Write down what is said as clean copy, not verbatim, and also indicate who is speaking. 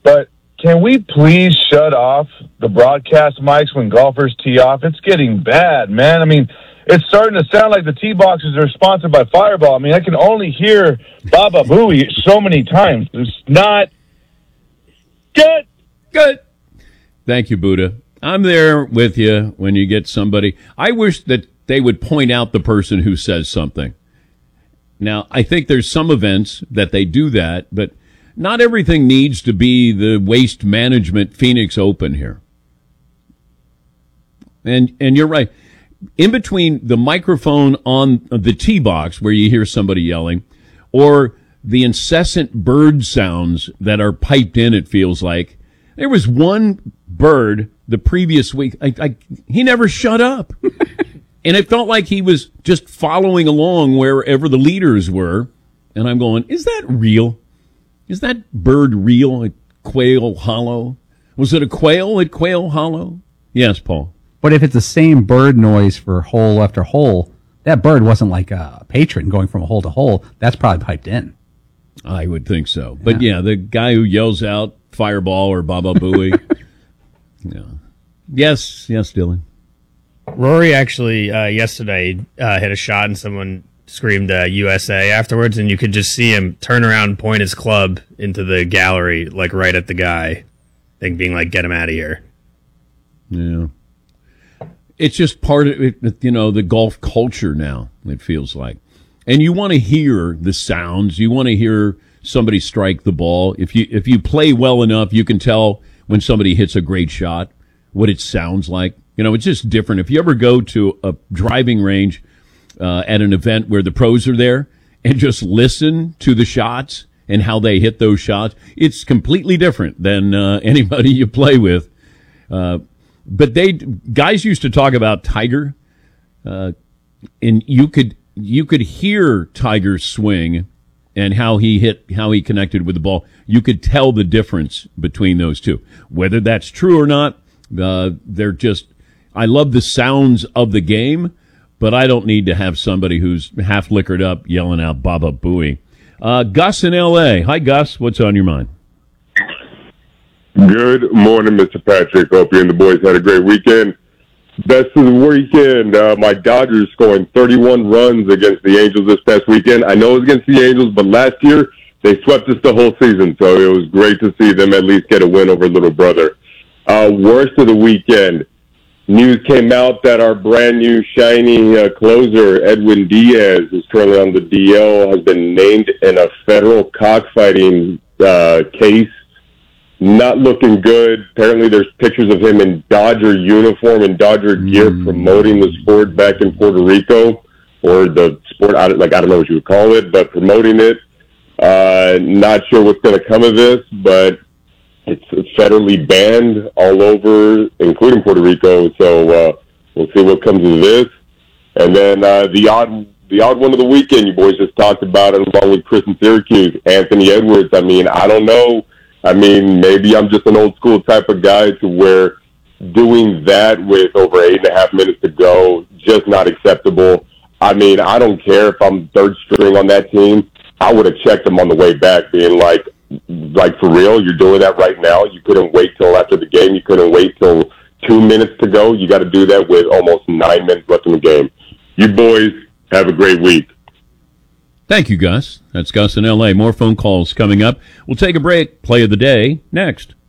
Speaker 1: but can we please shut off the broadcast mics when golfers tee off? It's getting bad, man. I mean, it's starting to sound like the tee boxes are sponsored by Fireball. I mean, I can only hear Baba Booey so many times. It's not good.
Speaker 2: Good. Thank you, Buddha. I'm there with you when you get somebody. I wish that they would point out the person who says something. Now, I think there's some events that they do that, but not everything needs to be the Waste Management Phoenix Open here. And you're right. In between the microphone on the tee box where you hear somebody yelling or the incessant bird sounds that are piped in, it feels like. There was one bird the previous week. He never shut up. And it felt like he was just following along wherever the leaders were. And I'm going, is that real? Is that bird real at Quail Hollow? Was it a quail at Quail Hollow? Yes, Paul.
Speaker 3: But if it's the same bird noise for hole after hole, that bird wasn't like a patron going from hole to hole. That's probably piped in.
Speaker 2: I would think so. But yeah, the guy who yells out Fireball or Baba Booey. Yeah. Yes, Dylan.
Speaker 4: Rory actually yesterday hit a shot and someone screamed USA afterwards, and you could just see him turn around and point his club into the gallery, like right at the guy, like being like, get him out of here.
Speaker 2: Yeah. It's just part of it, the golf culture now, it feels like. And you want to hear the sounds. You want to hear somebody strike the ball. If you play well enough, you can tell when somebody hits a great shot, what it sounds like. It's just different. If you ever go to a driving range at an event where the pros are there and just listen to the shots and how they hit those shots, it's completely different than anybody you play with. But guys used to talk about Tiger, and you could hear Tiger's swing and how he connected with the ball. You could tell the difference between those two. Whether that's true or not, I love the sounds of the game, but I don't need to have somebody who's half liquored up yelling out Baba Booey. Gus in L.A. Hi, Gus. What's on your mind?
Speaker 5: Good morning, Mr. Patrick. Hope you and the boys had a great weekend. Best of the weekend. My Dodgers scoring 31 runs against the Angels this past weekend. I know it was against the Angels, but last year they swept us the whole season, so it was great to see them at least get a win over little brother. Worst of the weekend. News came out that our brand new shiny closer, Edwin Diaz, who's currently on the DL, has been named in a federal cockfighting case. Not looking good. Apparently there's pictures of him in Dodger uniform and Dodger gear promoting the sport back in Puerto Rico, or the sport, I don't know what you would call it, but promoting it. Not sure what's going to come of this, but it's federally banned all over, including Puerto Rico, so we'll see what comes of this. And then the odd one of the weekend, you boys just talked about it, along with Chris in Syracuse, Anthony Edwards. I mean, I don't know. I mean, maybe I'm just an old school type of guy to where doing that with over 8.5 minutes to go, just not acceptable. I mean, I don't care if I'm third string on that team. I would have checked him on the way back, being like for real, you're doing that right now? You couldn't wait till after the game. You couldn't wait till 2 minutes to go. You got to do that with almost 9 minutes left in the game. You boys have a great week.
Speaker 2: Thank you, Gus. That's Gus in L.A. More phone calls coming up. We'll take a break. Play of the day next.